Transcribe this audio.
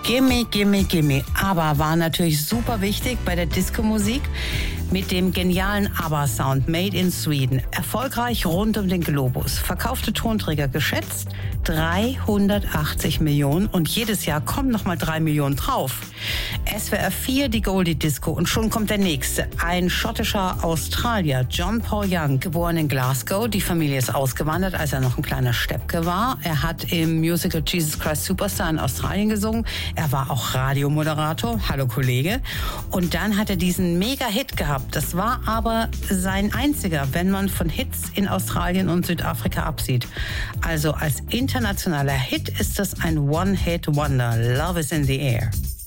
Gimme, Gimme, Gimme. ABBA war natürlich super wichtig bei der Disco-Musik mit dem genialen ABBA-Sound Made in Sweden. Erfolgreich rund um den Globus. Verkaufte Tonträger geschätzt 380 Millionen und jedes Jahr kommen nochmal 3 Millionen drauf. SWR 4, die Goldie Disco und schon kommt der nächste. Ein schottischer Australier, John Paul Young, geboren in Glasgow. Die Familie ist ausgewandert, als er noch ein kleiner Steppke war. Er hat im Musical Jesus Christ Superstar in Australien gesungen. Er war auch Radiomoderator. Hallo Kollege. Und dann hat er diesen Mega-Hit gehabt. Das war aber sein einziger, wenn man von Hits in Australien und Südafrika absieht. Also als internationaler Hit ist das ein One-Hit-Wonder. Love is in the air.